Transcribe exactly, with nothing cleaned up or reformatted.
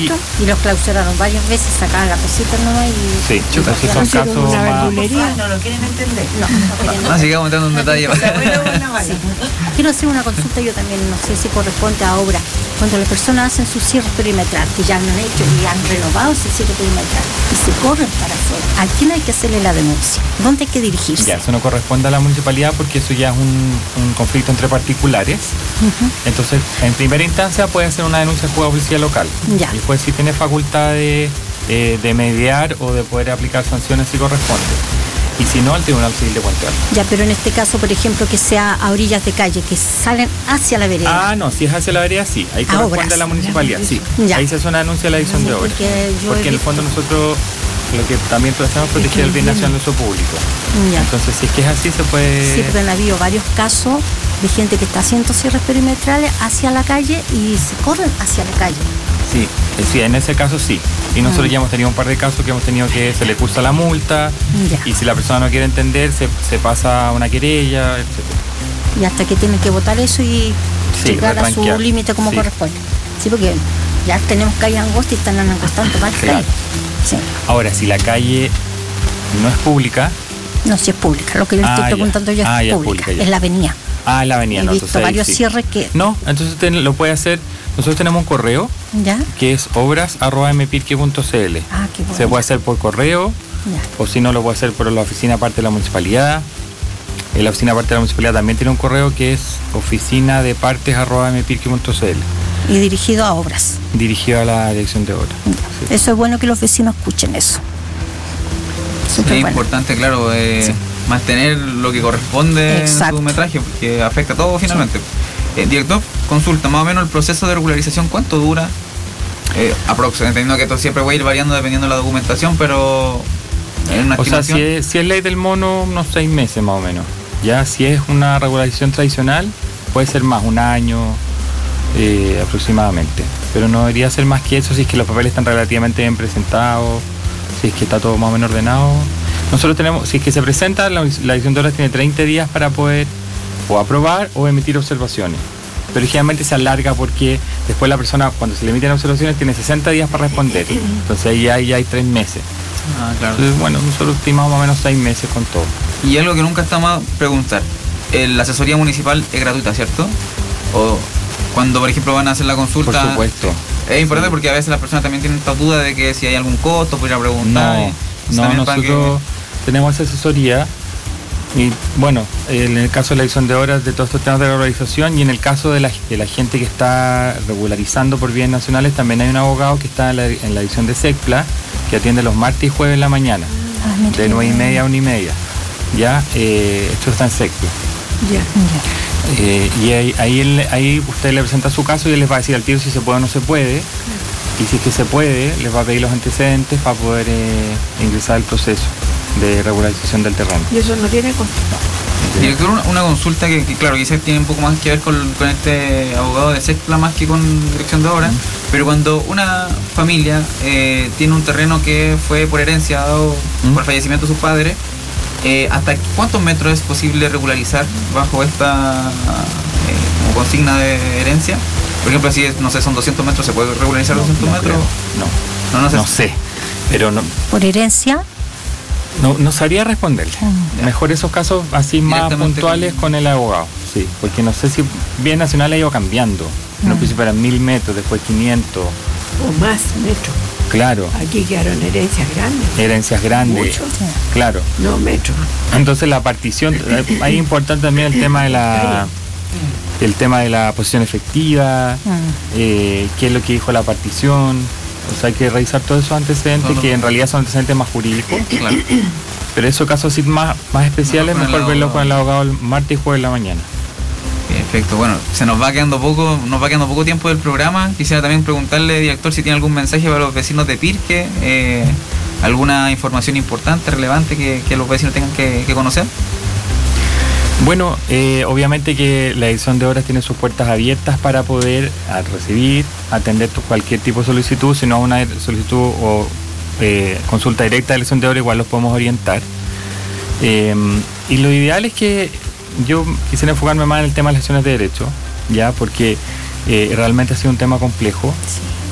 metros y, y los clausuraron varias veces, sacaban la cosita nomás y... Sí, entonces son casos una más... verdulería. No lo quieren entender. No, no quieren No, sigamos entrando en detalle. Sí. Quiero hacer una consulta yo también, no sé si corresponde a obra. Cuando las personas hacen su cierre perimetral, que ya lo han hecho y han renovado ese cierre perimetral, y se corren para afuera, ¿a quién hay que hacerle la denuncia? ¿Dónde hay que dirigirse? Ya, eso no corresponde a la municipalidad porque eso ya es un, un conflicto entre particulares. Uh-huh. Entonces, en primera instancia puede hacer una denuncia al juzgado de policía local. Ya. Y el juez sí tiene facultad de, eh, de mediar o de poder aplicar sanciones si corresponde. Y si no, al Tribunal Civil de Puente Alto. Ya, pero en este caso, por ejemplo, que sea a orillas de calle, que salen hacia la vereda. Ah, no, si es hacia la vereda, sí. Ahí A corresponde obras. a la municipalidad, sí. Ya. Ahí se hace una denuncia a la edición Sí, de obras. porque yo Porque he en el visto- fondo nosotros lo que también hacemos es proteger el bien nacional de uso público. Ya. Entonces, si es que es así, se puede... Sí, pero han habido varios casos de gente que está haciendo cierres perimetrales hacia la calle y se corren hacia la calle. Sí, eh, sí, en ese caso sí. Y nosotros Ah. ya hemos tenido un par de casos que hemos tenido que se le cursa la multa Ya. y si la persona no quiere entender, se, se pasa a una querella, etcétera. Y hasta que tienen que votar eso y Sí, llegar a su retranquear. límite como Sí. corresponde. Sí, porque ya tenemos calle angosta y están angostando más Claro. calle. Sí. Ahora, si la calle no es pública, No, si es pública. Lo que yo Ah, estoy ya. preguntando yo Ah, es ya es pública. pública, ya. Es la avenida. ah, en la avenida, He no, visto entonces ahí varios sí. cierres que... No, entonces usted lo puede hacer. Nosotros tenemos un correo ¿Ya? que es obras arroba m pirque punto c l. Ah, qué bueno. Se puede hacer por correo Ya. o si no lo puede hacer por la oficina aparte de la municipalidad. En la oficina aparte de la municipalidad también tiene un correo que es oficina de partes arroba m pirque punto c l, Y dirigido a obras. dirigido a la dirección de obras. Ya. Eso es bueno que los vecinos escuchen eso. Es Súper bueno. importante, claro, eh, Sí. mantener lo que corresponde Exacto. en su metraje, porque afecta a todo finalmente. Eh, director, consulta, más o menos el proceso de regularización, ¿cuánto dura? Eh, aproximadamente, entendiendo que esto siempre va a ir variando dependiendo de la documentación, pero en una O sea, estimación. si es, si es ley del mono, unos seis meses más o menos. Ya si es una regularización tradicional, puede ser más, un año eh, aproximadamente. Pero no debería ser más que eso si es que los papeles están relativamente bien presentados, si es que está todo más o menos ordenado. Nosotros tenemos, si es que se presenta, la, la edición de obras tiene treinta días para poder o aprobar o emitir observaciones. Pero generalmente se alarga porque después la persona, cuando se le emiten observaciones, tiene sesenta días para responder. Entonces ahí hay, ya hay tres meses. Ah, claro. Entonces, bueno, nosotros estimamos más o menos seis meses con todo. Y algo que nunca está mal preguntar, eh, la asesoría municipal es gratuita, ¿cierto? O cuando, por ejemplo, van a hacer la consulta. Por supuesto. Es importante Sí. porque a veces las personas también tienen esta duda de que si hay algún costo, por ir a preguntar. No, y- no, también para nosotros tenemos esa asesoría y bueno, en el caso de la edición de obras de todos estos temas de regularización y en el caso de la, de la gente que está regularizando por bienes nacionales también hay un abogado que está en la, en la edición de SECPLA que atiende los martes y jueves en la mañana, Ah, mira. de nueve y media a una y media. Ya, eh, esto está en SECPLA. Ya. Ya. Eh, y ahí, ahí, él- ahí usted le presenta su caso y él les va a decir al tiro si se puede o no se puede. Y si es que se puede, les va a pedir los antecedentes para poder eh, ingresar al proceso de regularización del terreno. Y eso no tiene costo. Director, una, una consulta que, que, claro, quizás tiene un poco más que ver con, con este abogado de SECPLA más que con dirección de obras, pero cuando una familia eh, tiene un terreno que fue por herencia dado ¿Mm? por fallecimiento de sus padres, eh, ¿hasta cuántos metros es posible regularizar bajo esta eh, como consigna de herencia? Por ejemplo, si es, no sé, son doscientos metros, ¿se puede regularizar doscientos No metros? creo. No, No, no sé. no sé, pero no, Por herencia. no, no sabría responderle. Mm. Mejor esos casos así más Directamente puntuales con- con el abogado, sí, porque no sé si bien nacional ha ido cambiando. En un Mm. principio eran mil metros, después quinientos, O más metros. claro, Aquí quedaron herencias grandes. herencias grandes, Mucho. claro. No metros. Entonces la partición, eh, ahí es importante también el tema de la el tema de la posición efectiva, Mm. eh, qué es lo que dijo la partición, o sea hay que revisar todos esos antecedentes Todo lo- que en realidad son antecedentes más jurídicos, Claro. pero esos casos así más, más especiales Mejor con el mejor verlos abogado. con el abogado el martes y jueves en la mañana. Perfecto, bueno, se nos va quedando poco, nos va quedando poco tiempo del programa. Quisiera también preguntarle, director, si tiene algún mensaje para los vecinos de Pirque, eh, alguna información importante, relevante que, que los vecinos tengan que, que conocer. Bueno, eh, obviamente que la edición de obras tiene sus puertas abiertas para poder a, recibir, atender tu- cualquier tipo de solicitud, si no una solicitud o eh, consulta directa de edición de obras, igual los podemos orientar. Eh, y lo ideal es que yo quisiera enfocarme más en el tema de las acciones de derecho, ya porque eh, realmente ha sido un tema complejo. Sí.